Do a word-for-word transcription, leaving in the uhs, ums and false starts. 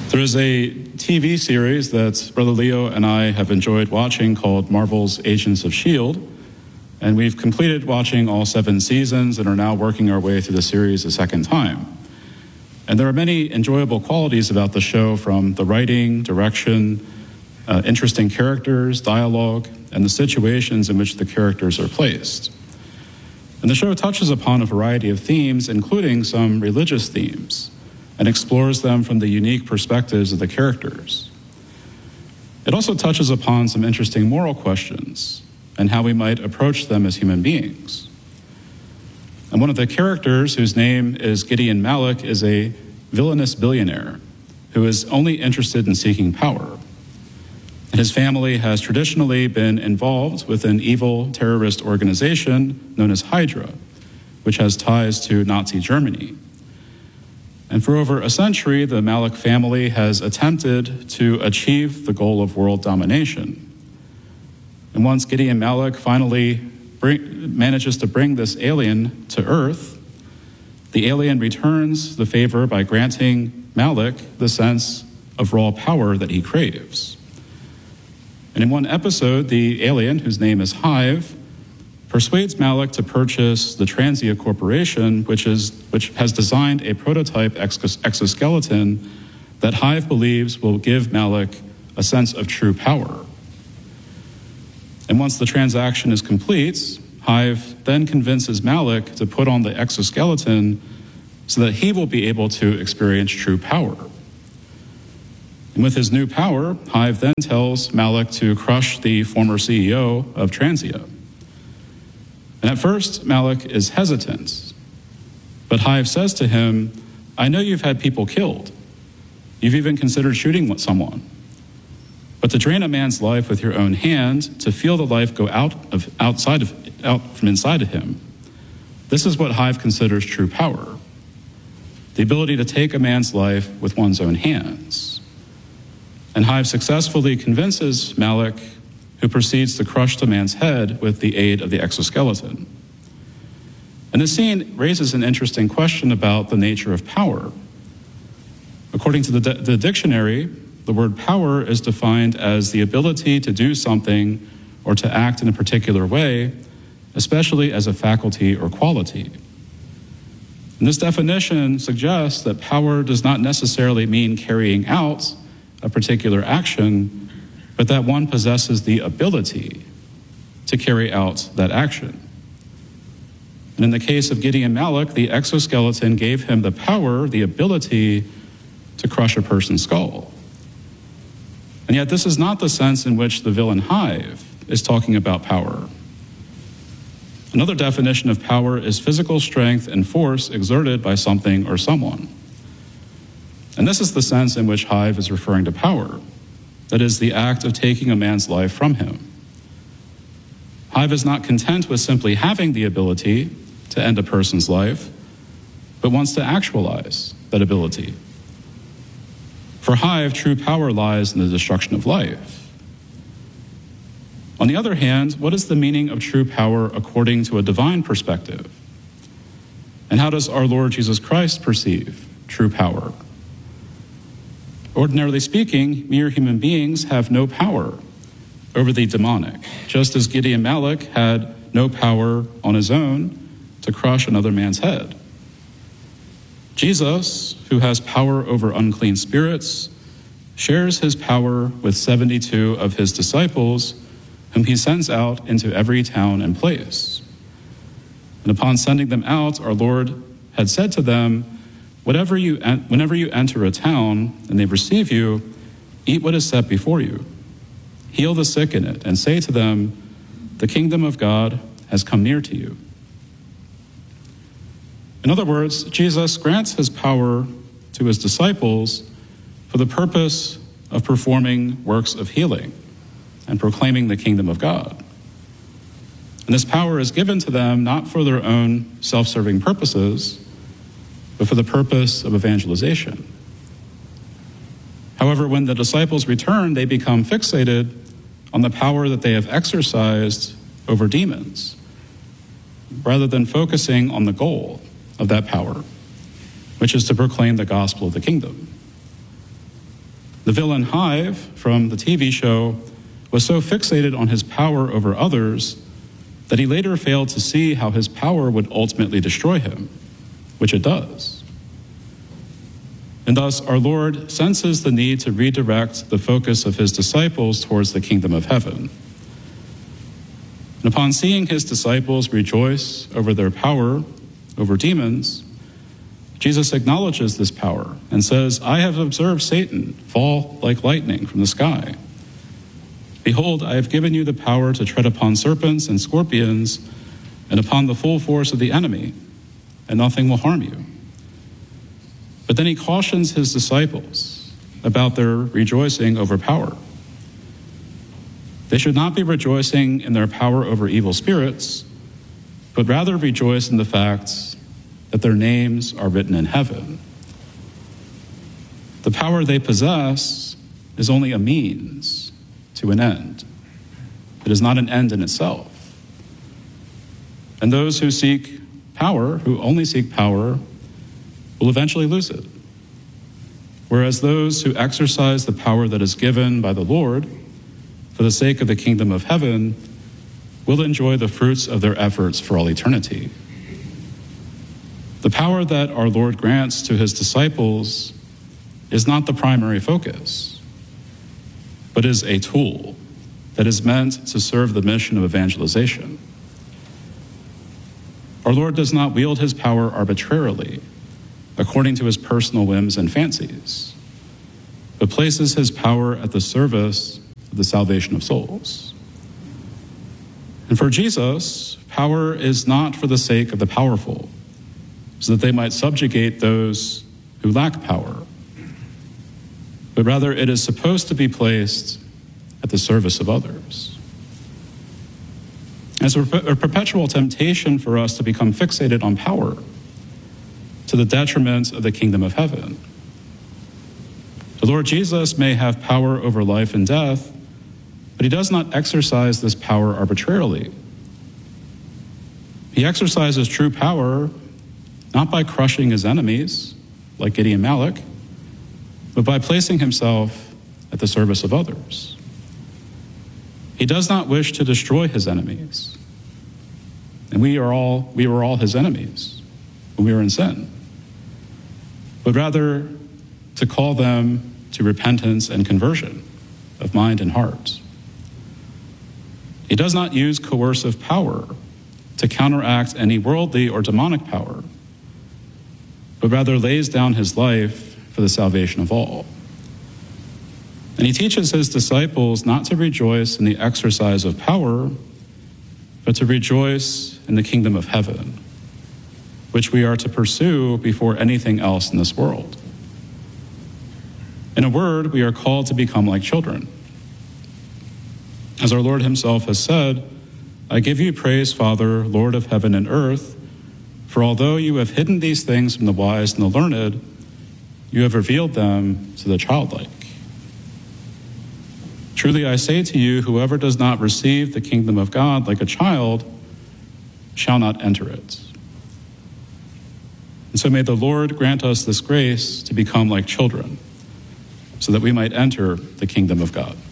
There is a T V series that Brother Leo and I have enjoyed watching called Marvel's Agents of S H I E L D, and we've completed watching all seven seasons and are now working our way through the series a second time. And there are many enjoyable qualities about the show, from the writing, direction, uh, interesting characters, dialogue, and the situations in which the characters are placed. And the show touches upon a variety of themes, including some religious themes, and explores them from the unique perspectives of the characters. It also touches upon some interesting moral questions and how we might approach them as human beings. And one of the characters, whose name is Gideon Malik, is a villainous billionaire who is only interested in seeking power. And his family has traditionally been involved with an evil terrorist organization known as Hydra, which has ties to Nazi Germany. And for over a century, the Malik family has attempted to achieve the goal of world domination. And once Gideon Malik finally bring, manages to bring this alien to Earth, the alien returns the favor by granting Malik the sense of raw power that he craves. And in one episode, the alien, whose name is Hive, persuades Malik to purchase the Transia Corporation, which is which has designed a prototype exos- exoskeleton that Hive believes will give Malik a sense of true power. And once the transaction is complete, Hive then convinces Malik to put on the exoskeleton so that he will be able to experience true power. And with his new power, Hive then tells Malik to crush the former C E O of Transia. And at first, Malik is hesitant, but Hive says to him, "I know you've had people killed. You've even considered shooting someone. But to drain a man's life with your own hand, to feel the life go out of outside of out from inside of him, this is what Hive considers true power: the ability to take a man's life with one's own hands." And Hive successfully convinces Malik, who proceeds to crush the man's head with the aid of the exoskeleton. And this scene raises an interesting question about the nature of power. According to the, di- the dictionary, the word power is defined as the ability to do something or to act in a particular way, especially as a faculty or quality. And this definition suggests that power does not necessarily mean carrying out a particular action, but that one possesses the ability to carry out that action. And in the case of Gideon Malik, the exoskeleton gave him the power, the ability to crush a person's skull. And yet this is not the sense in which the villain Hive is talking about power. Another definition of power is physical strength and force exerted by something or someone. And this is the sense in which Hive is referring to power. That is, the act of taking a man's life from him. Hive is not content with simply having the ability to end a person's life, but wants to actualize that ability. For Hive, true power lies in the destruction of life. On the other hand, what is the meaning of true power according to a divine perspective? And how does our Lord Jesus Christ perceive true power? Ordinarily speaking, mere human beings have no power over the demonic, just as Gideon Malik had no power on his own to crush another man's head. Jesus, who has power over unclean spirits, shares his power with seventy-two of his disciples, whom he sends out into every town and place. And upon sending them out, our Lord had said to them, Whatever you, whenever you enter a town and they receive you, eat what is set before you. Heal the sick in it, and say to them, the kingdom of God has come near to you. In other words, Jesus grants his power to his disciples for the purpose of performing works of healing and proclaiming the kingdom of God. And this power is given to them not for their own self-serving purposes, but for the purpose of evangelization. However, when the disciples return, they become fixated on the power that they have exercised over demons, rather than focusing on the goal of that power, which is to proclaim the gospel of the kingdom. The villain Hive from the T V show was so fixated on his power over others that he later failed to see how his power would ultimately destroy him, which it does. And thus, our Lord senses the need to redirect the focus of his disciples towards the kingdom of heaven. And upon seeing his disciples rejoice over their power over demons, Jesus acknowledges this power and says, "I have observed Satan fall like lightning from the sky. Behold, I have given you the power to tread upon serpents and scorpions and upon the full force of the enemy, and nothing will harm you." But then he cautions his disciples about their rejoicing over power. They should not be rejoicing in their power over evil spirits, but rather rejoice in the fact that their names are written in heaven. The power they possess is only a means to an end. It is not an end in itself. And those who seek power, who only seek power, will eventually lose it. Whereas those who exercise the power that is given by the Lord for the sake of the kingdom of heaven will enjoy the fruits of their efforts for all eternity. The power that our Lord grants to his disciples is not the primary focus, but is a tool that is meant to serve the mission of evangelization. Our Lord does not wield his power arbitrarily, according to his personal whims and fancies, but places his power at the service of the salvation of souls. And for Jesus, power is not for the sake of the powerful, so that they might subjugate those who lack power, but rather it is supposed to be placed at the service of others. It's a perpetual temptation for us to become fixated on power to the detriment of the kingdom of heaven. The Lord Jesus may have power over life and death, but he does not exercise this power arbitrarily. He exercises true power not by crushing his enemies, like Gideon Malik, but by placing himself at the service of others. He does not wish to destroy his enemies, and we are all we were all his enemies when we were in sin, but rather to call them to repentance and conversion of mind and heart. He does not use coercive power to counteract any worldly or demonic power, but rather lays down his life for the salvation of all. And he teaches his disciples not to rejoice in the exercise of power, but to rejoice in the kingdom of heaven, which we are to pursue before anything else in this world. In a word, we are called to become like children. As our Lord himself has said, "I give you praise, Father, Lord of heaven and earth, for although you have hidden these things from the wise and the learned, you have revealed them to the childlike. Truly I say to you, whoever does not receive the kingdom of God like a child shall not enter it." And so may the Lord grant us this grace to become like children, so that we might enter the kingdom of God.